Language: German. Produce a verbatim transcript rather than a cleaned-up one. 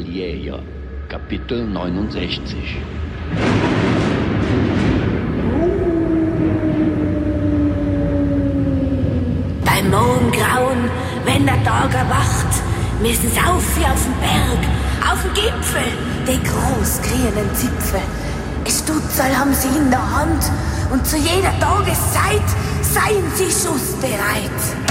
Jäger, Kapitel neunundsechzig. Beim Morgengrauen, wenn der Tag erwacht, müssen sie auf wie auf den Berg, auf den Gipfel, die großgrünen Zipfel. Ein Stutzel haben sie in der Hand und zu jeder Tageszeit seien sie schussbereit.